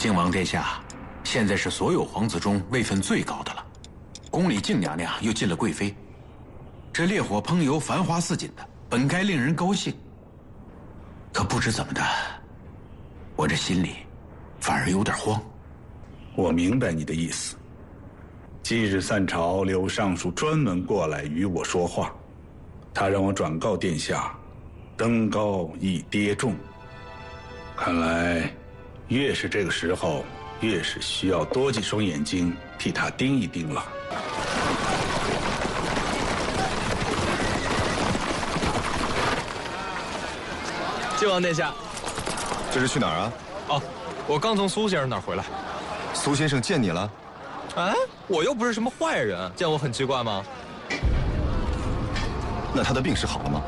靖王殿下，现在是所有皇子中位分最高的了，宫里靖娘娘又进了贵妃，这烈火烹油，繁花似锦的，本该令人高兴。可不知怎么的，我这心里反而有点慌。 我明白你的意思。即日散朝，柳尚书专门过来与我说话，他让我转告殿下，登高亦跌重。看来，越是这个时候，越是需要多几双眼睛替他盯一盯了。 靖王殿下， 这是去哪儿啊？ 哦，我刚从苏先生那儿回来。 苏先生见你了？ 哎，我又不是什么坏人，见我很奇怪吗？ 那他的病是好了吗？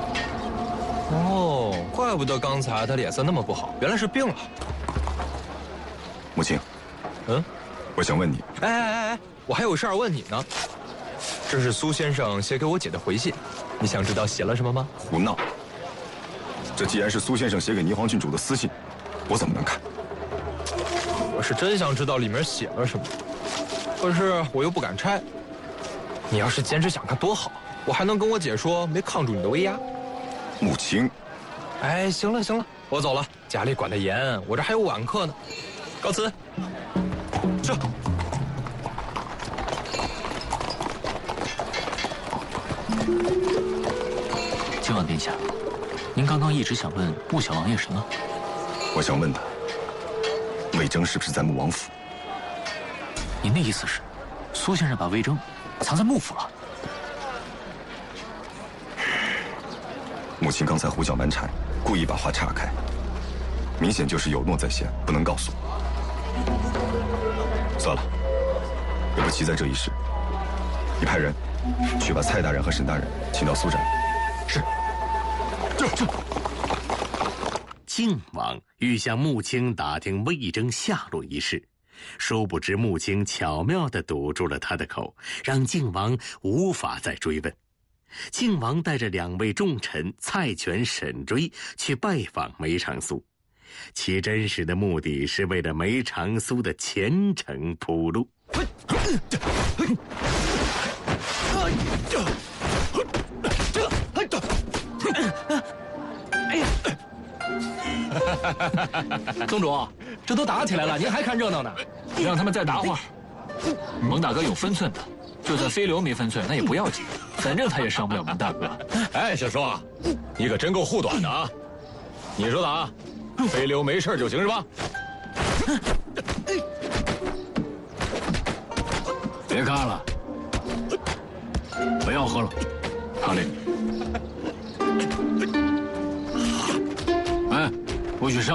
哦，怪不得刚才他脸色那么不好，原来是病了。 母亲，我想问你。 哎，我还有事儿问你呢。这是苏先生写给我姐的回信，你想知道写了什么吗？ 胡闹！这既然是苏先生写给霓凰郡主的私信，我怎么能看？ 我是真想知道里面写了什么，可是我又不敢拆。你要是坚持想看多好，我还能跟我姐说没抗住你的威压。 母亲， 哎，行了，我走了，家里管得严，我这还有晚课呢，告辞。这。 靖王殿下，您刚刚一直想问穆小王爷什么？ 我想问他，魏征是不是在穆王府？ 您的意思是，苏先生把魏征藏在穆府了？ 母亲刚才胡搅蛮缠，故意把话岔开，明显就是有诺在先，不能告诉我。算了，也不急在这一时。你派人去把蔡大人和沈大人请到苏宅。 是。这。靖王欲向穆青打听魏征下落一事，殊不知穆青巧妙地堵住了他的口，让靖王无法再追问。靖王带着2位重臣蔡权、沈追去拜访梅长苏，其真实的目的是为了梅长苏的前程铺路。 宗主，这都打起来了，您还看热闹呢？让他们再打会儿。蒙大哥有分寸的，就算飞流没分寸，那也不要紧，反正他也伤不了蒙大哥。 哎，小叔，你可真够护短的啊！你说的啊，飞流没事就行是吧？ 别看了，不要喝了，康令。哎，不许上！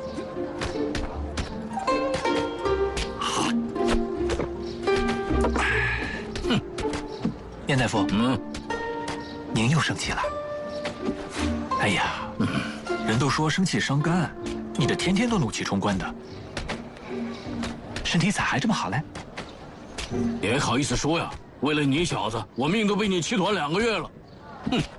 燕大夫，您又生气了？哎呀，人都说生气伤肝，你这天天都怒气冲冠的，身体咋还这么好嘞？ 别好意思说呀！为了你小子，我命都被你气短2个月了。哼！